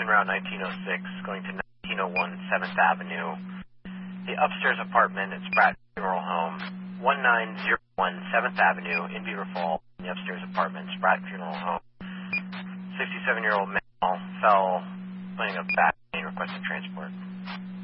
en route 1906 going to 1901 7th Avenue. The upstairs apartment at Spratt Funeral Home, 1901 7th Avenue in Beaver Falls. The upstairs apartment, Spratt Funeral Home. 67-year-old male fell playing a back pain, requesting transport.